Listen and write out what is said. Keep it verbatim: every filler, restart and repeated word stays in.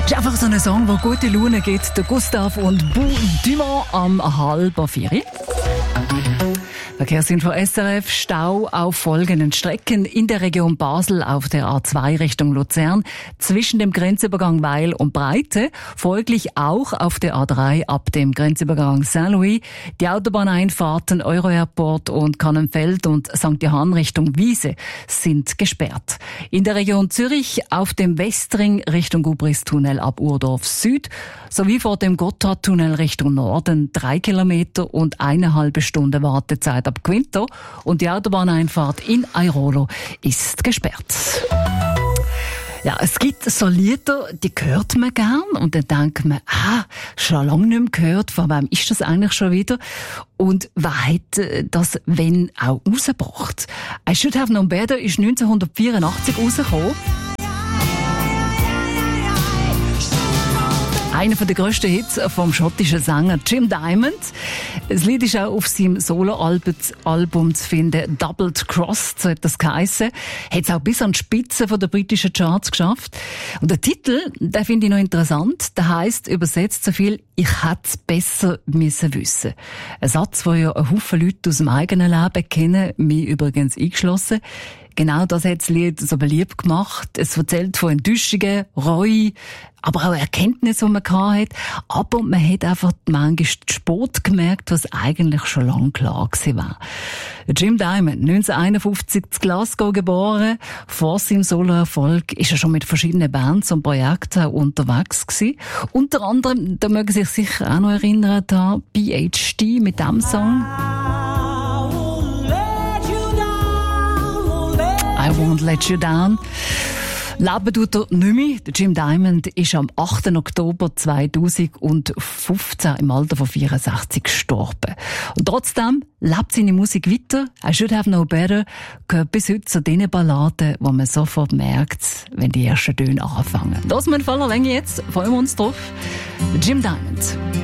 Das ist einfach so ein Song, der gute Laune gibt. Der Gustav und Bou Dumont am halben vier. Verkehrsinfo S R F. Stau auf folgenden Strecken in der Region Basel auf der A zwei Richtung Luzern zwischen dem Grenzübergang Weil und Breite, folglich auch auf der A drei ab dem Grenzübergang Saint-Louis, die Autobahneinfahrten Euro-Airport und Kannenfeld und Sankt Johann Richtung Wiese sind gesperrt. In der Region Zürich auf dem Westring Richtung Gubristunnel ab Urdorf Süd sowie vor dem Gotthardtunnel Richtung Norden drei Kilometer und eine halbe Stunde Wartezeit ab Quinto und die Autobahneinfahrt in Airolo ist gesperrt. Ja, es gibt so Lieder, die hört man gern und dann denkt man, ah, schon lange nicht mehr gehört, von wem ist das eigentlich schon wieder? Und wer hat das wenn auch rausgebracht? I Should Have Known Better ist neunzehnhundertvierundachtzig rausgekommen. Einer der grössten Hits vom schottischen Sänger Jim Diamond. Das Lied ist auch auf seinem Soloalbum zu finden. Doubled Crossed, so hat das geheissen. Hat es auch bis an die Spitze der britischen Charts geschafft. Und der Titel, den finde ich noch interessant. Der heisst übersetzt so viel, ich hätte es besser müssen wissen. Ein Satz, den ja ein Haufen Leute aus dem eigenen Leben kennen, mich übrigens eingeschlossen. Genau das hat das Lied so beliebt gemacht. Es erzählt von Enttäuschungen, Reue, aber auch Erkenntnissen, die man hatte. Aber man hat einfach manchmal spät gemerkt, was eigentlich schon lange klar war. Jim Diamond, neunzehnhunderteinundfünfzig in Glasgow geboren. Vor seinem Soloerfolg ist er schon mit verschiedenen Bands und Projekten unterwegs gewesen. Unter anderem, da mögen Sie sich sicher auch noch erinnern, da B H D mit diesem Song. I Won't Let You Down. Leben tut er nicht mehr. Jim Diamond ist am achten Oktober zweitausendfünfzehn im Alter von vierundsechzig gestorben. Und trotzdem lebt seine Musik weiter. I Should Have Known Better gehört bis heute zu den Balladen, wo man sofort merkt, wenn die ersten Töne anfangen. Das ist mein voller Länge jetzt. Freuen wir uns drauf. Jim Diamond.